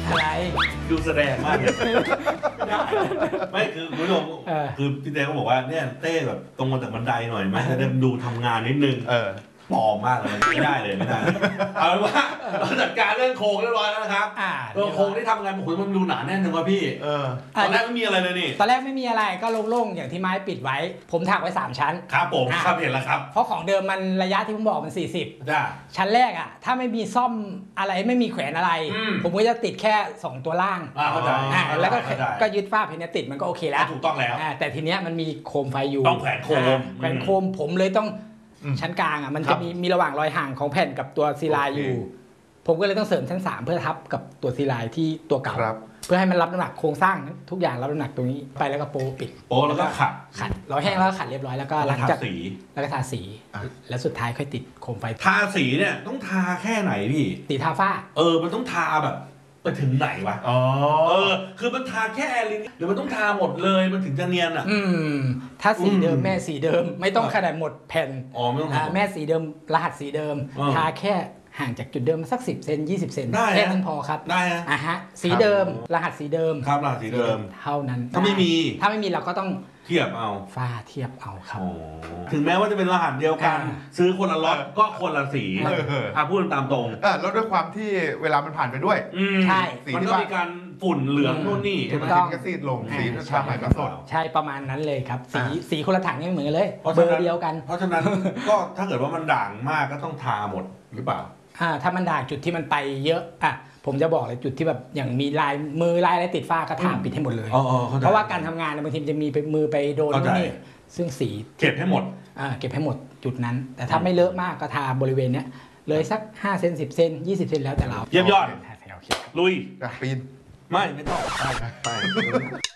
อะไรดูแสดงมากเลยไม่คือคุณผู้ชมคือพี่เต้ก็บอกว่าเนี่ยเต้แบบตรงมาจากบันไดหน่อยไหมจะได้ดูทำงานนิดนึงปลอมมากเลยไม่ได้เลยไม่ได้เอาเป็นว่าเราจัดการเรื่องโครงเรียบร้อยแล้วนะครับโครงที่ทำงานโอ้โหมันดูหนาแน่นจังวะพี่ตอนแรกไม่มีอะไรเลยนี่ตอนแรกไม่มีอะไรก็โล่งๆอย่างที่ไม้ปิดไว้ผมถักไว้3ชั้นครับผมครับเห็นแล้วครับเพราะของเดิมมันระยะที่ผมบอกมัน40ชั้นแรกอ่ะถ้าไม่มีซ่อมอะไรไม่มีแขวนอะไรผมก็จะติดแค่2ตัวล่างเข้าใจแล้วก็ยึดฝ้าเพนติดมันก็โอเคแล้วถูกต้องแล้วแต่ทีเนี้ยมันมีโคมไฟอยู่ต้องแขวนโคมผมเลยต้องชั้นกลางอ่ะมันจะมีระหว่างรอยห่างของแผ่นกับตัวซีไลน์อยู่ผมก็เลยต้องเสริมชั้น3เพื่อทับกับตัวซีไลน์ที่ตัวเก่าเพื่อให้มันรับน้ำหนักโครงสร้างทุกอย่างรับน้ำหนักตรงนี้ไปแล้วก็โปปิดแล้วก็ขัดเราแห้งแล้วก็ขัดเรียบร้อยแล้วก็หลังจากสีแล้วก็ทาสีแล้วสุดท้ายค่อยติดโคมไฟทาสีเนี่ยต้องทาแค่ไหนพี่สีทาฝ้ามันต้องทาแบบไปถึงไหนวะคือมันทาแค่ลิ้นหรือมันต้องทาหมดเลยมันถึงจะเนียนอ่ะถ้าสีเดิมแม่สีเดิมไม่ต้องขนาดหมดแผ่นไม่ต้องแม่สีเดิมรหัสสีเดิมทาแค่ห่างจากจุดเดิมสัก10 เซน20 เซนแค่นั้นพอครับได้ฮะสีเดิมรหัสสีเดิมครับรหัสสีเดิมเท่านั้นถ้าไม่มีเราก็ต้องเทียบเอาฝ้าเทียบเอาครับถึงแม้ว่าจะเป็นรหัสเดียวกันซื้อคนละล็อตก็คนละสีพูดตามตรงแล้วด้วยความที่เวลามันผ่านไปด้วยใช่มันก็มีการฝุ่นเหลืองนู่นนี่ถูกต้องก็ซีดลงสีชาใหม่ก็สดใช่ประมาณนั้นเลยครับสีคนละถังไม่เหมือนกันเลยเบอร์เดียวกันเพราะฉะนั้นก็ถ้าเกิดว่ามันด่างมากก็ต้องทาหมดหรือเปล่าถ้ามันด่างจุดที่มันไปเยอะผมจะบอกเลยจุดที่แบบอย่างมีลายมือลายอะไรติดฝ้าก็ทาปิดให้หมดเลยเพราะว่าการทำงานบางทีจะมีมือไปโดนนี่ซึ่งสีเก็บให้หมดเก็บให้หมดจุดนั้นแต่ถ้าไม่เลอะมากก็ทาบริเวณเนี้ยเลยสัก5 เซน10 เซน20 เซนแล้วแต่เราเยี่ยมยอดลุยปีนไม่ต้องไป